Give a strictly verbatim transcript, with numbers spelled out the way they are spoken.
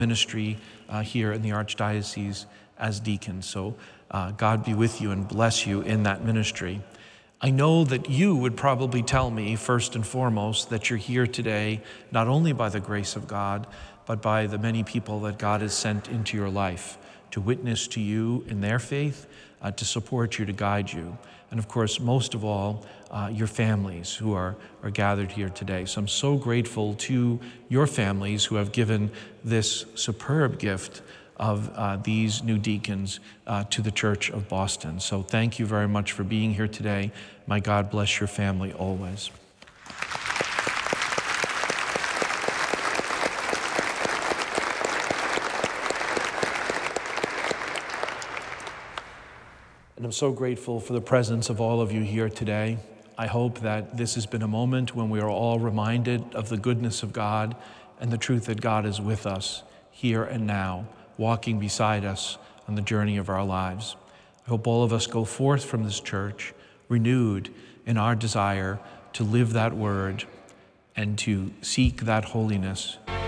ministry uh, here in the Archdiocese as deacons. So uh, God be with you and bless you in that ministry. I know that you would probably tell me, first and foremost, that you're here today not only by the grace of God, but by the many people that God has sent into your life to witness to you in their faith, uh, to support you, to guide you. And of course, most of all, uh, your families who are, are gathered here today. So I'm so grateful to your families who have given this superb gift of uh, these new deacons uh, to the Church of Boston. So thank you very much for being here today. My God bless your family always. And I'm so grateful for the presence of all of you here today. I hope that this has been a moment when we are all reminded of the goodness of God and the truth that God is with us here and now, walking beside us on the journey of our lives. I hope all of us go forth from this church renewed in our desire to live that word and to seek that holiness